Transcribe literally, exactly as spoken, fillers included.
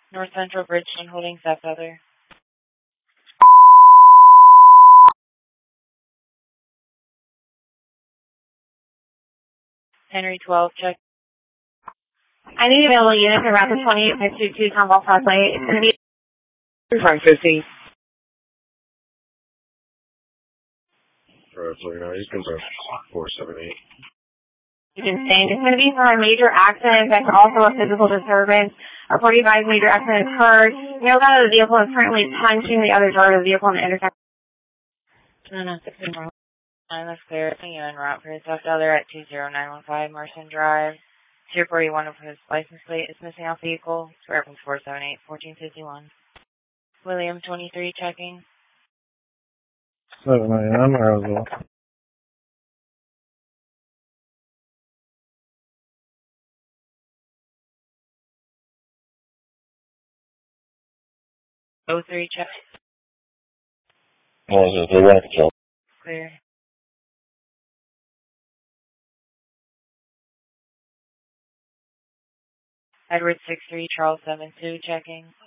North Central Bridgestone Holdings, F other. Henry twelve, check. I need available units around the twenty-eight fifty-two Tomball Parkway. It's going to be five fifty. Roughly, no, you can press four seventy-eight. insane. It's going to be for a major accident that's also a physical disturbance. A forty-five major accident occurred. You know that the vehicle is currently punching the other driver of the vehicle in the intersection. No, no, sixteen wrong. I'm that's clear. You en route for his F other at two zero nine one five Marson Drive. Tier forty-one of his license plate is missing off vehicle. Square from four seven eight, fourteen fifty-one. William twenty-three checking. seven A M Roswell. oh three check. What is it? They want to kill. Clear. Edward six three Charles seven two checking.